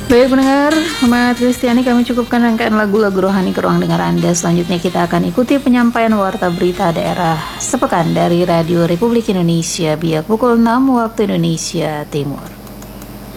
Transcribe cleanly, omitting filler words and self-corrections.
Baik pendengar, Umat Kristiani, kami cukupkan rangkaian lagu-lagu rohani ke ruang dengar Anda. Selanjutnya kita akan ikuti penyampaian warta berita daerah sepekan dari Radio Republik Indonesia Biak pukul 6 waktu Indonesia Timur.